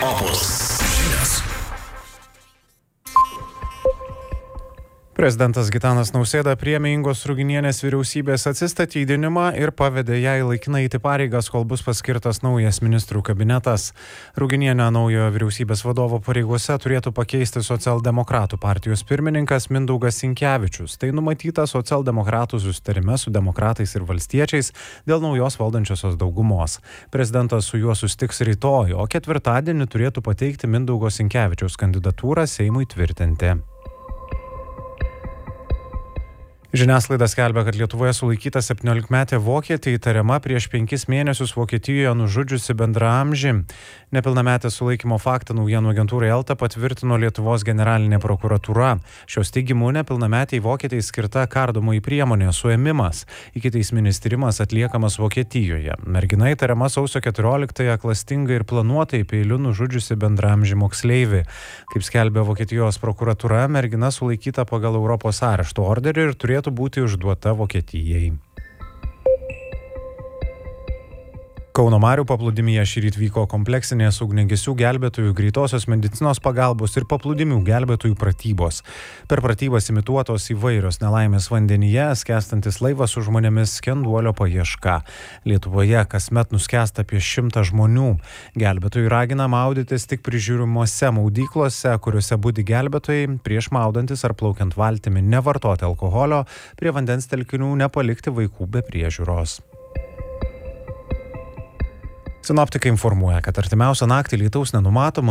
Opus žinios. Prezidentas Gitanas Nausėda priėmė Ingos Ruginienės vyriausybės atsistatydinimą ir pavedė jai laikinai eiti pareigas, kol bus paskirtas naujas ministrų kabinetas. Ruginienę naujojo vyriausybės vadovo pareigose turėtų pakeisti socialdemokratų partijos pirmininkas Mindaugas Sinkevičius. Tai numatyta socialdemokratų susitarime su demokratais ir valstiečiais dėl naujos valdančiosios daugumos. Prezidentas su juo susitiks rytoj, o ketvirtadienį turėtų pateikti Mindaugo Sinkevičiaus kandidatūrą Seimui tvirtinti. Žiniasklaida skelbia, kad Lietuvoje sulaikyta 17-metė vokietė įtariama prieš 5 mėnesius Vokietijoje nužudžiusi bendraamžį. Nepilnametė sulaikymo faktą naujienų agentūrai Elta patvirtino Lietuvos generalinė prokuratūra. Šios teigimu nepilnametei vokietei skirta kardomoji priemonė suėmimas. Ikiteisminis tyrimas atliekamas Vokietijoje. Mergina įtariama sausio 14-ąją klastingai ir planuotai peiliu nužudžiusi bendraamžį moksleivį. Kaip skelbia Vokietijos prokuratūra, mergina sulaikyta pagal Europos arešto orderį ir turėtų būti užduota Vokietijai. Kauno Marių paplūdimyje šįryt vyko kompleksinės ugniagesių gelbėtojų, greitosios medicinos pagalbos ir paplūdimių gelbėtojų pratybos. Per pratybas imituotos įvairios nelaimės vandenyje, skęstantis laivas su žmonėmis, skenduolio paieška. Lietuvoje kasmet nuskęsta apie 100 žmonių. Gelbėtojai ragina maudytis tik prižiūrimose maudyklose, kuriuose budi gelbėtojai, prieš maudantis ar plaukiant valtimi nevartoti alkoholio, prie vandens telkinių nepalikti vaikų be priežiūros. Sinoptikai informuoja, kad artimiausią naktį lietaus nenumatoma.